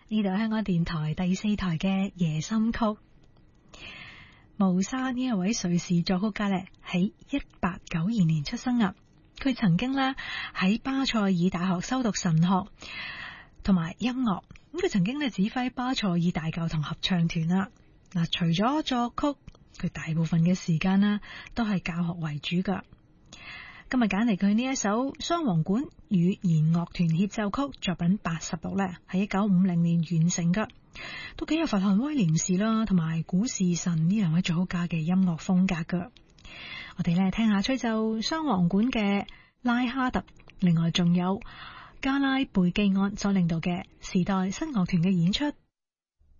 呢度香港電台第4台嘅夜心曲。毛沙呢一位瑞士作曲家咧，喺1892年出生啊。佢曾經咧喺巴塞爾大學修讀神學同埋音樂，咁佢曾經咧指揮巴塞爾大教堂合唱團啦。嗱，除咗作曲，佢大部分嘅時間啦都係教學為主噶。今日揀嚟佢呢一首雙簧管與弦樂團協奏曲作品86咧，喺1950年完成噶，都幾有佛漢威廉士啦同埋古士神呢兩位作曲家嘅音樂風格噶。我哋咧聽下吹奏雙簧管嘅拉哈特，另外仲有加拉貝基安所領導嘅時代新樂團嘅演出。